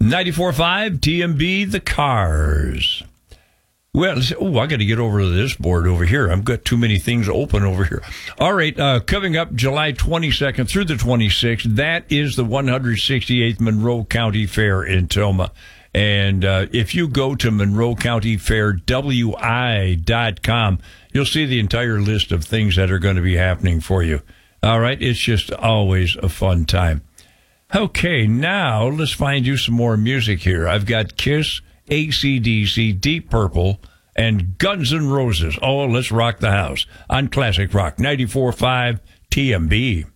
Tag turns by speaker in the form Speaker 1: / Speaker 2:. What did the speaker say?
Speaker 1: 94.5 TMB, The Cars. Well, I got to get over to this board over here. I've got too many things open over here. All right, coming up July 22nd through the 26th, that is the 168th Monroe County Fair in Toma. And if you go to MonroeCountyFairWI.com, you'll see the entire list of things that are going to be happening for you. All right, it's just always a fun time. Okay, now let's find you some more music here. I've got Kiss, AC/DC, Deep Purple, and Guns N' Roses. Oh, let's rock the house on Classic Rock 94.5 TMB.